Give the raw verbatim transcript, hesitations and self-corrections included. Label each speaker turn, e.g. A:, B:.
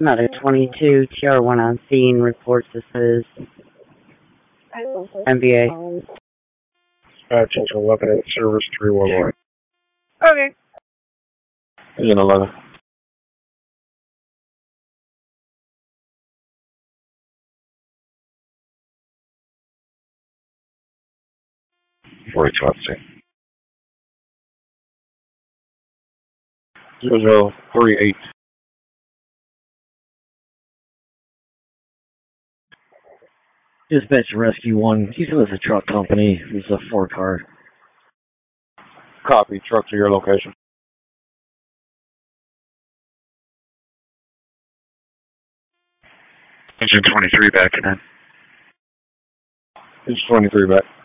A: Matter twenty-two, T R one on scene, reports this is M B A.
B: Dispatch eleven at service three one one.
A: Okay.
B: Agent eleven. forty-two on scene. zero zero three eight.
C: Dispatch Rescue one, he's with a truck company. He's a four car.
B: Copy, truck to your location.
D: Engine twenty-three back in.
B: Engine twenty-three back.